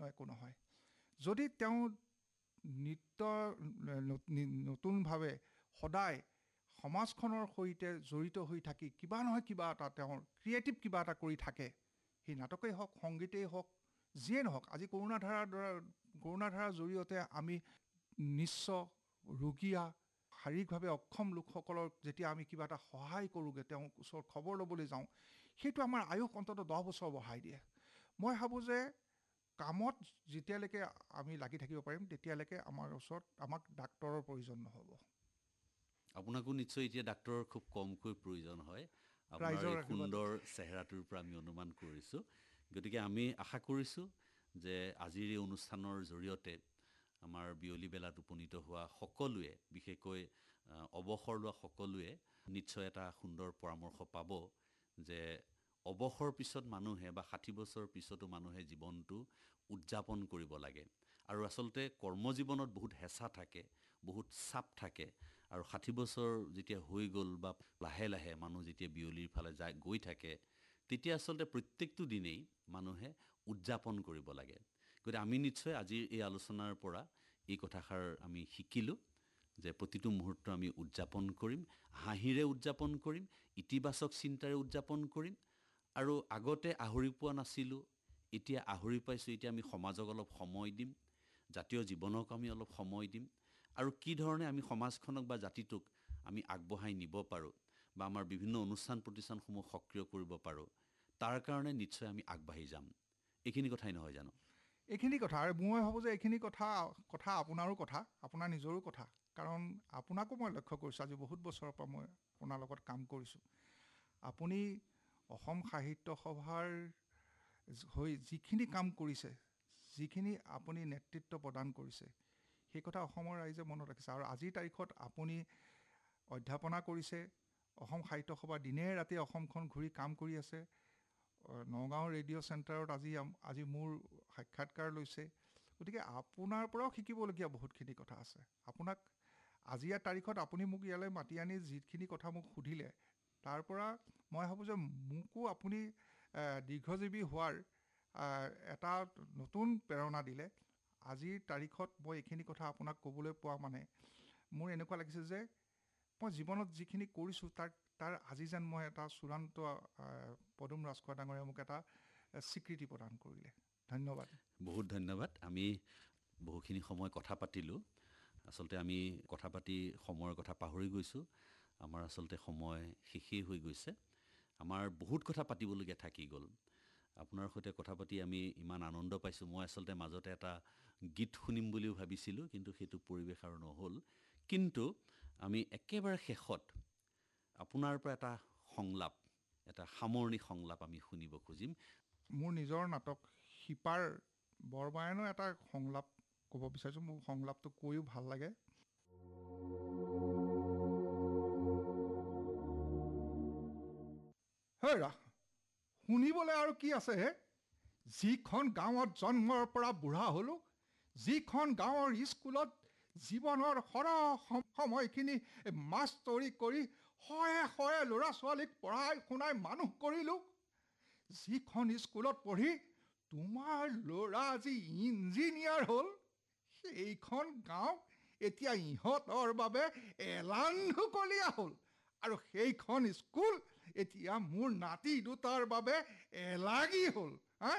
একো নহয়। যদি তেওঁ নৃত্য নতুনভাৱে সদায় সমাজখনৰ সৈতে জড়িত হৈ থাকি কিবা নহয় কিবা এটা তেওঁৰ ক্ৰিয়েটিভ কিবা এটা কৰি থাকে, সেই নাটকেই হওক, সংগীতেই হওক, যিয়ে নহওক। আজি কৰোণাধাৰাৰ জৰিয়তে আমি নিঃস্ব, ৰোগীয়া, শাৰীৰিকভাৱে অক্ষম লোকসকলক যেতিয়া আমি কিবা এটা সহায় কৰোঁগৈ, তেওঁক ওচৰত খবৰ ল'বলৈ যাওঁ, সেইটো আমাৰ আয়ুস অন্ততঃ 10 বছৰ বঢ়াই দিয়ে। মই ভাবোঁ যে কামত যেতিয়ালৈকে আমি লাগি থাকিব পাৰিম, তেতিয়ালৈকে আমাৰ ওচৰত আমাক ডাক্তৰৰ প্ৰয়োজন নহ'ব। আপোনাকো নিশ্চয় এতিয়া ডাক্তৰৰ খুব কমকৈ প্ৰয়োজন হয়, আপোনাৰ ৰাইজৰ এই আশীৰ্বাদ। সুন্দৰ চেহেৰাটোৰ পৰা আমি অনুমান কৰিছোঁ। গতিকে আমি আশা কৰিছোঁ যে আজিৰ এই অনুষ্ঠানৰ জৰিয়তে আমাৰ বিয়লি বেলাত উপনীত হোৱা সকলোৱে, বিশেষকৈ অৱসৰ লোৱা সকলোৱে নিশ্চয় এটা সুন্দৰ পৰামৰ্শ পাব যে অৱসৰ পিছত মানুহে বা 60 বছৰ পিছতো মানুহে জীৱনটো উদযাপন কৰিব লাগে। আৰু আচলতে কৰ্মজীৱনত বহুত হেঁচা থাকে, বহুত চাপ থাকে, আৰু 60 বছৰ যেতিয়া হৈ গ'ল বা লাহে লাহে মানুহ যেতিয়া বিয়লিৰ ফালে গৈ থাকে, তেতিয়া আচলতে প্ৰত্যেকটো দিনেই মানুহে উদযাপন কৰিব লাগে। গতিকে আমি নিশ্চয় আজিৰ এই আলোচনাৰ পৰা এই কথাষাৰ আমি শিকিলোঁ যে প্ৰতিটো মুহূৰ্ত আমি উদযাপন কৰিম, হাঁহিৰে উদযাপন কৰিম, ইতিবাচক চিন্তাৰে উদযাপন কৰিম। আৰু আগতে আহৰি পোৱা নাছিলোঁ, এতিয়া আহৰি পাইছোঁ, এতিয়া আমি সমাজক অলপ সময় দিম, জাতীয় জীৱনক আমি অলপ সময় দিম, আৰু কি ধৰণে আমি সমাজখনক বা জাতিটোক আমি আগবঢ়াই নিব পাৰোঁ বা আমাৰ বিভিন্ন অনুষ্ঠান প্ৰতিষ্ঠানসমূহ সক্ৰিয় কৰিব পাৰোঁ, তাৰ কাৰণে নিশ্চয় আমি আগবাঢ়ি যাম। এইখিনি কথাই নহয় জানো? এইখিনি কথা, আৰু মই ভাবোঁ যে এইখিনি কথা আপোনাৰো কথা, আপোনাৰ নিজৰো কথা। কাৰণ আপোনাকো মই লক্ষ্য কৰিছোঁ, আজি বহুত বছৰৰ পৰা মই আপোনাৰ লগত কাম কৰিছোঁ। আপুনি অসম সাহিত্য সভাৰ হৈ যিখিনি কাম কৰিছে, যিখিনি আপুনি নেতৃত্ব প্ৰদান কৰিছে, সেই কথা অসমৰ ৰাইজে মনত ৰাখিছে। আৰু আজিৰ তাৰিখত আপুনি অধ্যাপনা কৰিছে, অসম সাহিত্য সভা দিনে ৰাতি অসমখন ঘূৰি কাম কৰি আছে, নগাঁও ৰেডিঅ' চেণ্টাৰত আজি মোৰ সাক্ষাৎকাৰ লৈছে। গতিকে আপোনাৰ পৰাও শিকিবলগীয়া বহুতখিনি কথা আছে। আপোনাক আজিৰ তাৰিখত আপুনি মোক ইয়ালৈ মাতি আনি যিখিনি কথা মোক সুধিলে, তাৰ পৰা মই ভাবোঁ যে মোকো আপুনি দীৰ্ঘজীৱী হোৱাৰ এটা নতুন প্ৰেৰণা দিলে। আজিৰ তাৰিখত মই এইখিনি কথা আপোনাক ক'বলৈ পোৱা মানে মোৰ এনেকুৱা লাগিছে যে মই জীৱনত যিখিনি কৰিছোঁ তাৰ আজি যেন মই এটা চূড়ান্ত পদুম ৰাজখোৱা ডাঙৰীয়াই মোক এটা স্বীকৃতি প্ৰদান কৰিলে। ধন্যবাদ। বহুত ধন্যবাদ। আমি বহুখিনি সময় কথা পাতিলোঁ। আচলতে আমি কথা পাতি সময়ৰ কথা পাহৰি গৈছোঁ। আমাৰ আচলতে সময় শেষেই হৈ গৈছে। আমাৰ বহুত কথা পাতিবলগীয়া থাকি গ'ল। আপোনাৰ সৈতে কথা পাতি আমি ইমান আনন্দ পাইছোঁ। মই আচলতে মাজতে এটা গীত শুনিম বুলিও ভাবিছিলোঁ, কিন্তু সেইটো পৰিৱেশ আৰু নহ'ল। কিন্তু আমি একেবাৰে শেষত আপোনাৰ পৰা এটা সংলাপ, এটা সামৰণি সংলাপ আমি শুনিব খুজিম। মোৰ নিজৰ নাটক শিপাৰ বৰবায়নৰ এটা সংলাপ ক'ব বিচাৰিছোঁ। মোৰ সংলাপটো কৈও ভাল লাগে। হেৰা, শুনিবলৈ আৰু কি আছে হে? যিখন গাঁৱত জন্মৰ পৰা বুঢ়া হ'লোঁ, যিখন গাঁৱৰ স্কুলত জীৱনৰ সৰহ সময়খিনি মাষ্টৰি কৰি শয়ে শয়ে ল'ৰা ছোৱালীক পঢ়াই শুনাই মানুহ কৰিলোঁ, যিখন স্কুলত পঢ়ি তোমাৰ ল'ৰা আজি ইঞ্জিনিয়াৰ হ'ল, সেইখন গাঁও এতিয়া ইহঁতৰ বাবে এলান্ধুকলীয়া হ'ল। আৰু সেইখন স্কুল এতিয়া মোৰ নাতি দুটাৰ বাবে এলাগী হ'ল।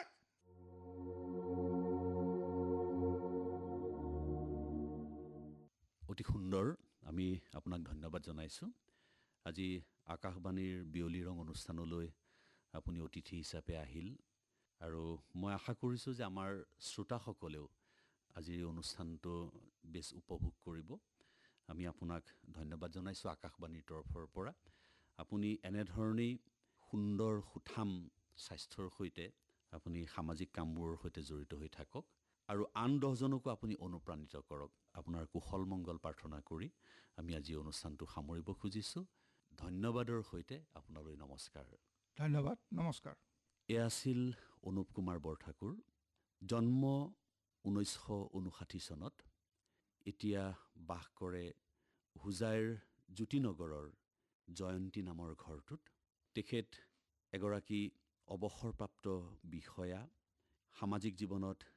অতি সুন্দৰ। আমি আপোনাক ধন্যবাদ জনাইছোঁ। আজি আকাশবাণীৰ বিয়লি ৰং অনুষ্ঠানলৈ আপুনি অতিথি হিচাপে আহিল, আৰু মই আশা কৰিছোঁ যে আমাৰ শ্ৰোতাসকলেও আজিৰ এই অনুষ্ঠানটো বেছ উপভোগ কৰিব। আমি আপোনাক ধন্যবাদ জনাইছোঁ আকাশবাণীৰ তৰফৰ পৰা। আপুনি এনেধৰণেই সুন্দৰ সুঠাম স্বাস্থ্যৰ সৈতে আপুনি সামাজিক কামবোৰৰ সৈতে জড়িত হৈ থাকক, আৰু আন 10জনকো আপুনি অনুপ্ৰাণিত কৰক। আপোনাৰ কুশল মংগল প্ৰাৰ্থনা কৰি আমি আজি অনুষ্ঠানটো সামৰিব খুজিছোঁ। ধন্যবাদৰ সৈতে আপোনালৈ নমস্কাৰ। ধন্যবাদ, নমস্কাৰ। এয়া আছিল অনুপ কুমাৰ বৰঠাকুৰ। জন্ম 1959 চনত। এতিয়া বাস কৰে হোজাইৰ জ্যোতিনগৰৰ জয়ন্তী নামৰ ঘৰটোত। তেখেত এগৰাকী অৱসৰপ্ৰাপ্ত বিষয়া, সামাজিক জীৱনত